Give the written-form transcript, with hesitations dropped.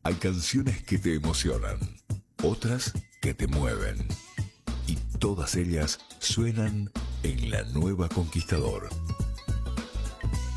Hay canciones que te emocionan, otras que te mueven. Y todas ellas suenan en La Nueva Conquistador.